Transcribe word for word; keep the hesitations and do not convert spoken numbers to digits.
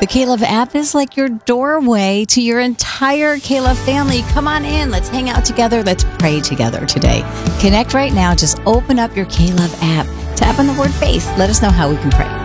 The K-Love app is like your doorway to your entire K-Love family. Come on in. Let's hang out together. Let's pray together today. Connect right now. Just open up your K-Love app. Tap on the word faith. Let us know how we can pray.